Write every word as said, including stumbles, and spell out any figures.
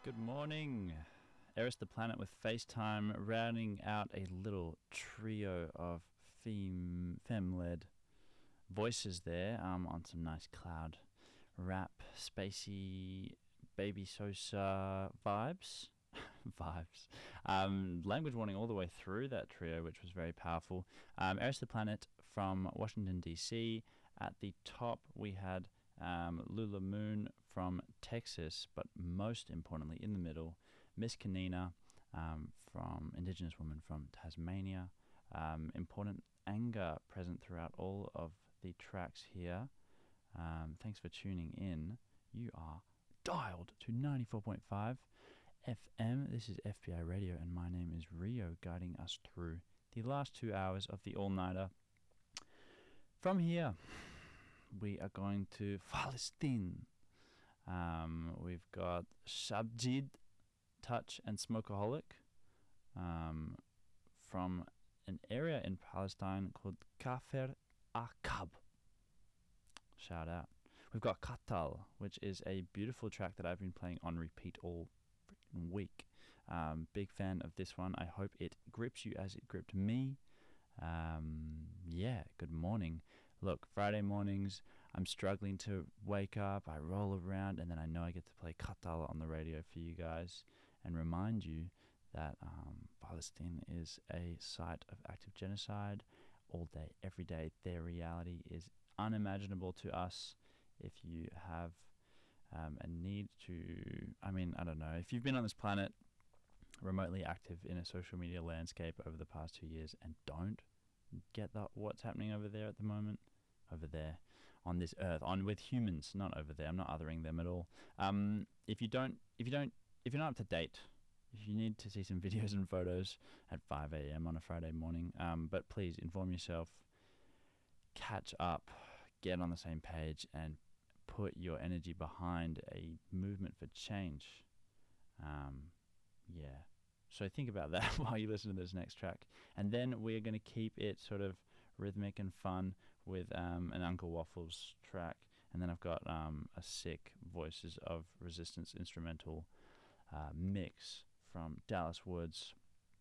Good morning. Eris the Planet with FaceTime, rounding out a little trio of femme, femme-led voices there um, on some nice cloud rap, spacey, Baby Sosa vibes. vibes. Um, language warning all the way through that trio, which was very powerful. Um, Eris the Planet from Washington, D C. At the top, we had um, Lula Moon from Texas, but most importantly, in the middle, Miss Kanina um, from Indigenous woman from Tasmania. Um, important anger present throughout all of the tracks here. Um, thanks for tuning in. You are dialed to ninety-four point five F M. This is F B I Radio, and my name is Rio, guiding us through the last two hours of the all-nighter. From here, we are going to Palestine. Um, we've got Shabjid, Touch, and Smokeaholic um, from an area in Palestine called Kafr Aqab. Shout out. We've got Katal, which is a beautiful track that I've been playing on repeat all freaking week. Um, big fan of this one. I hope it grips you as it gripped me. Um, yeah, good morning. Look, Friday mornings, I'm struggling to wake up. I roll around, and then I know I get to play Katal on the radio for you guys and remind you that um, Palestine is a site of active genocide all day, every day. Their reality is unimaginable to us. If you have um, a need to, I mean, I don't know, if you've been on this planet remotely active in a social media landscape over the past two years and don't get that what's happening over there at the moment, over there on this earth, on with humans, not over there. I'm not othering them at all. Um, if you don't, if you don't, if you're not up to date, if you need to see some videos and photos at five a.m. on a Friday morning, um, but please inform yourself, catch up, get on the same page, and put your energy behind a movement for change. Um, yeah. So think about that while you listen to this next track. And then we're going to keep it sort of rhythmic and fun with um, an Uncle Waffles track. And then I've got um, a sick Voices of Resistance instrumental uh, mix from Dallas Woods.